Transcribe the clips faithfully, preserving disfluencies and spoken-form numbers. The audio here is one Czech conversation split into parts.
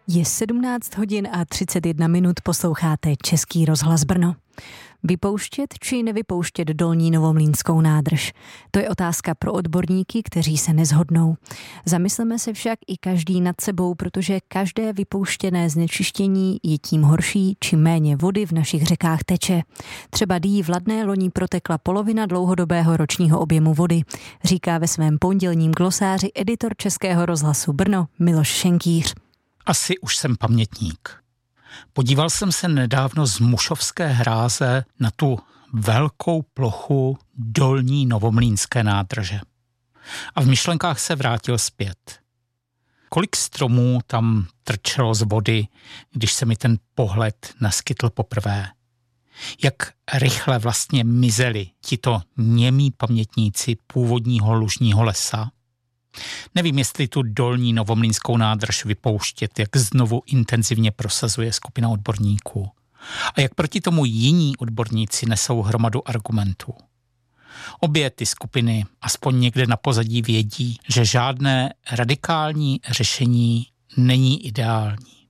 Je sedmnáct hodin a třicet jedna minut, posloucháte Český rozhlas Brno. Vypouštět či nevypouštět Dolní Novomlýnskou nádrž? To je otázka pro odborníky, kteří se neshodnou. Zamysleme se však i každý nad sebou, protože každé vypouštěné znečištění je tím horší, čím méně vody v našich řekách teče. Třeba dý v Ladné loni protekla polovina dlouhodobého ročního objemu vody, říká ve svém pondělním glosáři editor Českého rozhlasu Brno Miloš Šenkýř. Asi už jsem pamětník. Podíval jsem se nedávno z Mušovské hráze na tu velkou plochu Dolní Novomlýnské nádrže. A v myšlenkách se vrátil zpět. Kolik stromů tam trčelo z vody, když se mi ten pohled naskytl poprvé? Jak rychle vlastně mizeli tito němí pamětníci původního lužního lesa? Nevím, jestli tu Dolní Novomlýnskou nádrž vypouštět, jak znovu intenzivně prosazuje skupina odborníků. A jak proti tomu jiní odborníci nesou hromadu argumentů. Obě ty skupiny aspoň někde na pozadí vědí, že žádné radikální řešení není ideální.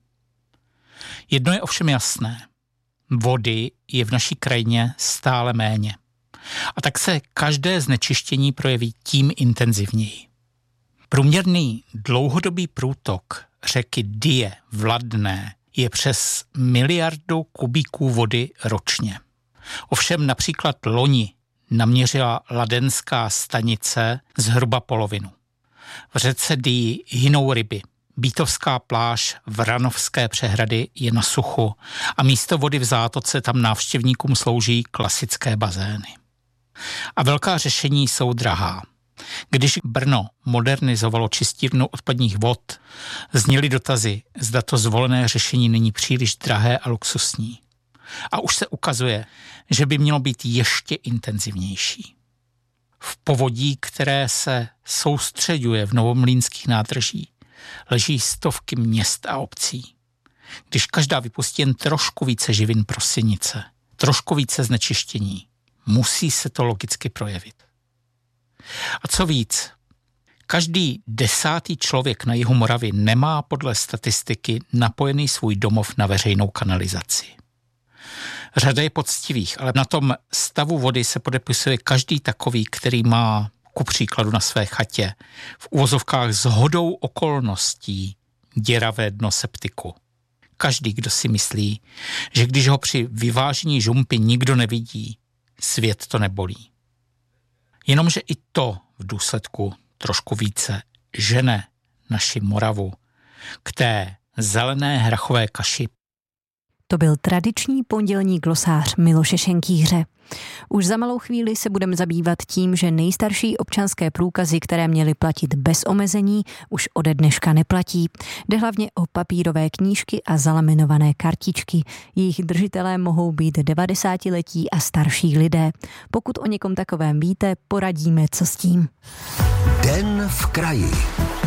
Jedno je ovšem jasné. Vody je v naší krajině stále méně. A tak se každé znečištění projeví tím intenzivněji. Průměrný dlouhodobý průtok řeky Dyje v Ladné je přes miliardu kubíků vody ročně. Ovšem například loni naměřila ladenská stanice zhruba polovinu. V řece Dyji hynou ryby. Bítovská pláž Vranovské přehrady je na suchu a místo vody v zátoce tam návštěvníkům slouží klasické bazény. A velká řešení jsou drahá. Když Brno modernizovalo čistírnu odpadních vod, zněly dotazy, zda to zvolené řešení není příliš drahé a luxusní. A už se ukazuje, že by mělo být ještě intenzivnější. V povodí, které se soustřeďuje v novomlýnských nádrží, leží stovky měst a obcí. Když každá vypustí jen trošku více živin pro sinice, trošku více znečištění, musí se to logicky projevit. A co víc, každý desátý člověk na jihu Moravy nemá podle statistiky napojený svůj domov na veřejnou kanalizaci. Řada je poctivých, ale na tom stavu vody se podepisuje každý takový, který má ku příkladu na své chatě v uvozovkách shodou okolností děravé dno septiku. Každý, kdo si myslí, že když ho při vyvážení žumpy nikdo nevidí, svět to nebolí. Jenomže i to v důsledku trošku více žene naši Moravu k té zelené hrachové kaši. To byl tradiční pondělní glosář Miloše Šenkýře. Už za malou chvíli se budeme zabývat tím, že nejstarší občanské průkazy, které měly platit bez omezení, už ode dneška neplatí. Jde hlavně o papírové knížky a zalaminované kartičky. Jejich držitelé mohou být devadesátiletí a starší lidé. Pokud o někom takovém víte, poradíme, co s tím. Den v kraji.